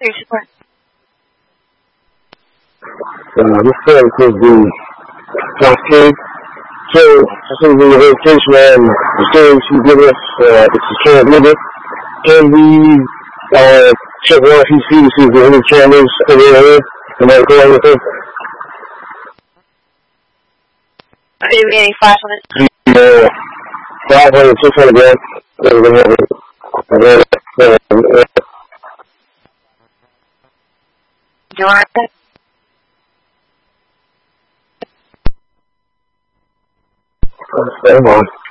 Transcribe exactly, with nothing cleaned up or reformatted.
your support. Uh, this is the cascade. So, this is the orientation and the stories you give us, uh, the secure limit. Can we, uh, check one of these feet to see if there are any cameras in the area? Am I going with it? Are you getting flash on it? Yeah. five hundred, six hundred grams. Do you want it? Stay on.